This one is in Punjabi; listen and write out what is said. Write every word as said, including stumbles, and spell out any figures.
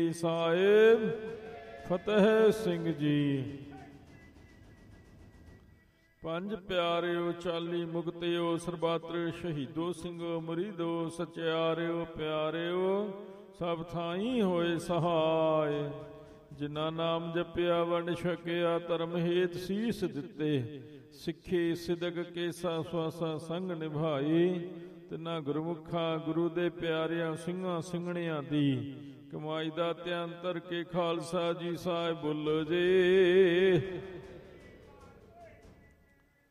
ਸਾਹਿਬ ਫਤਿਹ ਸਿੰਘ ਜੀ। ਪੰਜ ਪਿਆਰਿਓ ਚਾਲੀ ਮੁਕਤਿਓ ਸਰਬਾਤਰ ਸ਼ਹੀਦੋ ਸਿੰਘੋ ਮੁਰੀਦੋ ਸਚਿਆਰਿਓ ਪਿਆਰਿਓ ਸਭ ਥਾਈ ਹੋਏ ਸਹਾਇ। ਜਿਨ੍ਹਾਂ ਨਾਮ ਜਪਿਆ ਵੰਡ ਛਕਿਆ ਧਰਮ ਹੇਤ ਸੀਸ ਦਿੱਤੇ ਸਿੱਖੇ ਸਿਦਕ ਕੇਸਾ ਸਵਾਸਾ ਸੰਗ ਨਿਭਾਈ। ਤਿੰਨਾਂ ਗੁਰਮੁਖਾਂ ਗੁਰੂ ਦੇ ਪਿਆਰਿਆਂ ਸਿੰਘਾਂ ਸਿੰਘਣਿਆਂ ਦੀ ਕਮਾਈ ਦਾ ਧਿਆਨ ਧਰ ਕੇ ਖਾਲਸਾ ਜੀ ਸਾਹਿਬ ਬੋਲੋ ਜੀ।